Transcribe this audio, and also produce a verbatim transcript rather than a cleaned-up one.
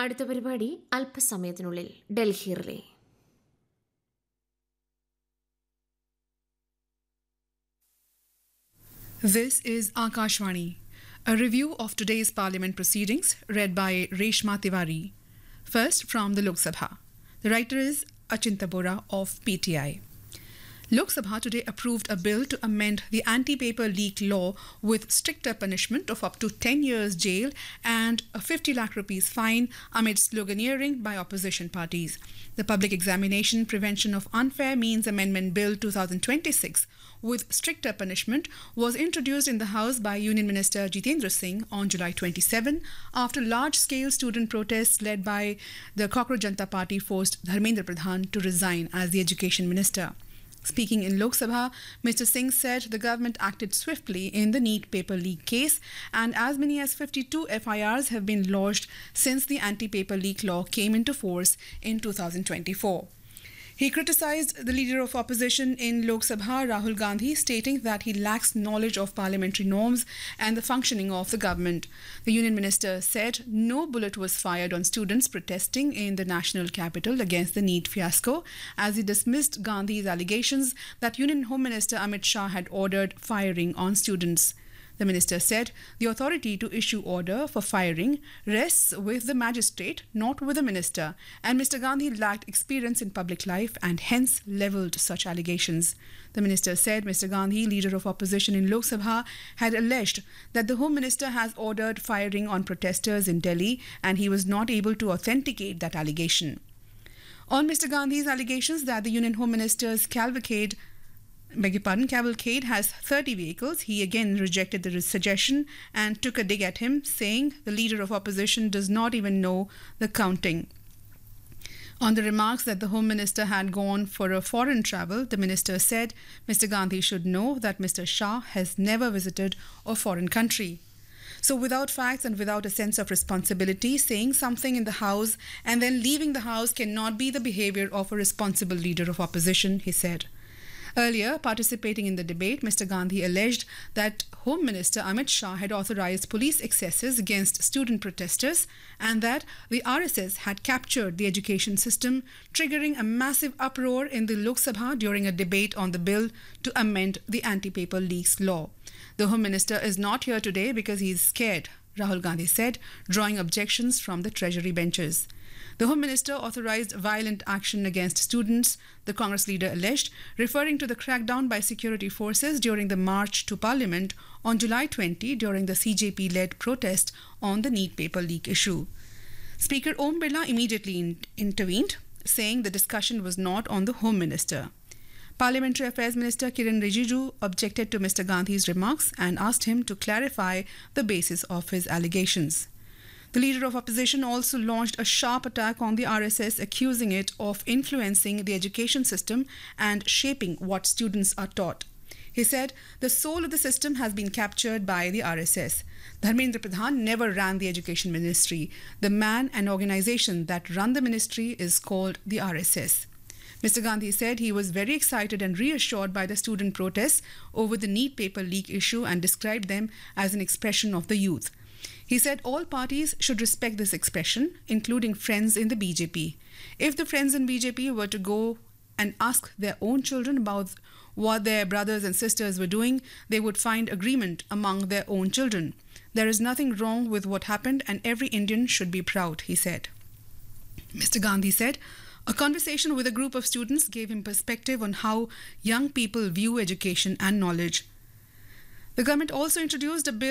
അടുത്ത പരിപാടി അല്പസമയത്തിനുള്ളിൽ Delhi relay. This is Akashvani, a review of today's Parliament proceedings read by Reshma Tiwari. First, from the Lok Sabha. The writer is Achinta Bora of P T I. Lok Sabha today approved a bill to amend the anti-paper leak law with stricter punishment of up to ten years jail and a fifty lakh rupees fine amid sloganeering by opposition parties. The Public Examination Prevention of Unfair Means Amendment Bill twenty twenty-six with stricter punishment was introduced in the House by Union Minister Jitendra Singh on July twenty-seventh after large-scale student protests led by the Cockroach Janata Party forced Dharmendra Pradhan to resign as the Education Minister. Speaking in Lok Sabha, Mister Singh said the government acted swiftly in the NEET paper leak case and as many as fifty-two F I Rs have been lodged since the anti-paper leak law came into force in two thousand twenty-four. He criticized the leader of opposition in Lok Sabha, Rahul Gandhi, stating that he lacks knowledge of parliamentary norms and the functioning of the government. The union minister said no bullet was fired on students protesting in the national capital against the NEET fiasco, as he dismissed Gandhi's allegations that Union Home Minister Amit Shah had ordered firing on students. The minister said the authority to issue order for firing rests with the magistrate, not with the minister, and Mister Gandhi lacked experience in public life and hence levelled such allegations. The minister said Mister Gandhi, leader of opposition in Lok Sabha, had alleged that the Home Minister has ordered firing on protesters in Delhi and he was not able to authenticate that allegation. On Mister Gandhi's allegations that the Union Home Minister's cavalcade Beg your pardon, cavalcade has thirty vehicles, he again rejected the suggestion and took a dig at him, saying the leader of opposition does not even know the counting. On the remarks that the Home Minister had gone for a foreign travel, the minister said Mister Gandhi should know that Mister Shah has never visited a foreign country. So without facts and without a sense of responsibility, saying something in the House and then leaving the House cannot be the behaviour of a responsible leader of opposition, he said. Earlier, participating in the debate, Mister Gandhi alleged that Home Minister Amit Shah had authorized police excesses against student protesters and that the R S S had captured the education system, triggering a massive uproar in the Lok Sabha during a debate on the bill to amend the anti-paper leaks law. The Home Minister is not here today because he is scared, Rahul Gandhi said, drawing objections from the Treasury benches. The Home Minister authorized violent action against students, the Congress leader alleged, referring to the crackdown by security forces during the march to Parliament on July twentieth during the C J P-led protest on the NEET paper leak issue. Speaker Om Birla immediately in- intervened, saying the discussion was not on the Home Minister. Parliamentary Affairs Minister Kiran Rijiju objected to Mister Gandhi's remarks and asked him to clarify the basis of his allegations. The leader of opposition also launched a sharp attack on the R S S, accusing it of influencing the education system and shaping what students are taught. He said the soul of the system has been captured by the R S S. Dharmendra Pradhan never ran the education ministry. The man and organization that run the ministry is called the R S S. Mister Gandhi said he was very excited and reassured by the student protests over the NEET paper leak issue and described them as an expression of the youth. He said all parties should respect this expression, including friends in the B J P. If the friends in B J P were to go and ask their own children about what their brothers and sisters were doing, they would find agreement among their own children. There is nothing wrong with what happened and every Indian should be proud, he said. Mister Gandhi said a conversation with a group of students gave him perspective on how young people view education and knowledge. The government also introduced a bill